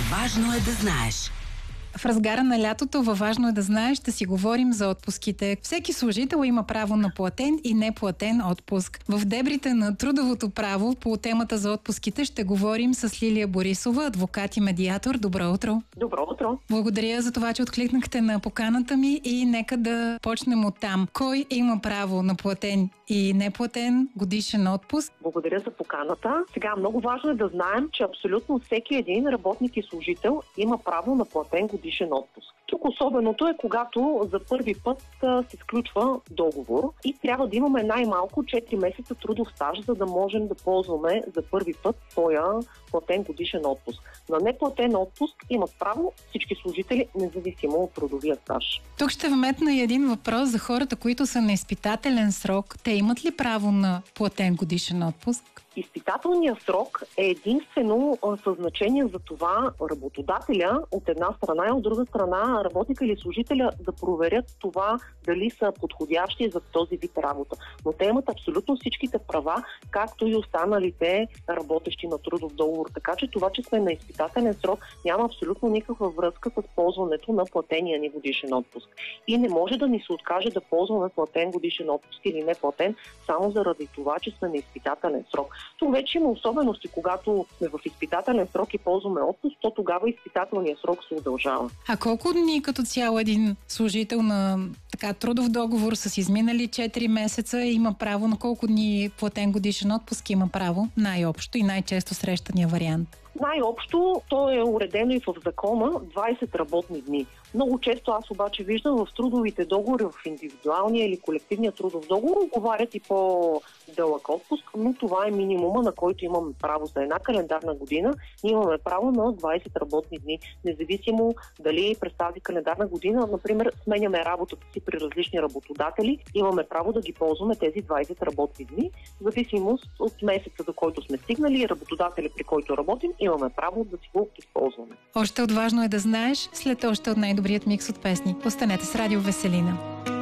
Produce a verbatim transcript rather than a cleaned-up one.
Важно е да знаеш. В разгара на лятото във Важно е да знаеш ще си говорим за отпуските. Всеки служител има право на платен и неплатен отпуск. В дебрите на трудовото право по темата за отпуските ще говорим с Лилия Борисова, адвокат и медиатор. Добро утро! Добро утро! Благодаря за това, че откликнахте на поканата ми и нека да почнем от там. Кой има право на платен и неплатен годишен отпуск? Благодаря за поканата. Сега много важно е да знаем, че абсолютно всеки един работник и служител има право на платен годишен отпуск. Тук особеното е, когато за първи път а, се сключва договор и трябва да имаме най-малко четири месеца трудов стаж, за да можем да ползваме за първи път своя платен годишен отпуск. На неплатен отпуск имат право всички служители, независимо от трудовия стаж. Тук ще вметна и един въпрос за хората, които са на изпитателен срок. Те имат ли право на платен годишен отпуск? Изпитателният срок е единствено със значение за това работодателя от една страна и от друга страна работника или служителя да проверят това дали са подходящи за този вид работа. Но те имат абсолютно всичките права, както и останалите работещи на трудов договор. Така че това, че сме на изпитателен срок, няма абсолютно никаква връзка с ползването на платения ни годишен отпуск. И не може да ни се откаже да ползваме платен годишен отпуск или не платен, само заради това, че сме на изпитателен срок. Тук вече има особености, когато сме в изпитателен срок и ползваме отпуск, то тогава изпитателният срок се удължава. А колко дни като цяло един служител на така трудов договор с изминали четири месеца има право на колко дни платен годишен отпуск има право? Най-общо и най-често срещания вариант. Най-общо то е уредено и в закона двайсет работни дни. Много често аз обаче виждам в трудовите договори, в индивидуалния или колективния трудов договор, говорят и по-дълъг отпуск, но това е минимума, на който имаме право за една календарна година. Ние имаме право на двайсет работни дни, независимо дали през тази календарна година, например, сменяме работата си при различни работодатели, имаме право да ги ползваме тези двайсет работни дни, в зависимост от месеца, до който сме стигнали и работодатели, при който работим, имаме право да си го използваме. Още от Важно е да знаеш, след още от най-добрият микс от песни. Останете с Радио Веселина.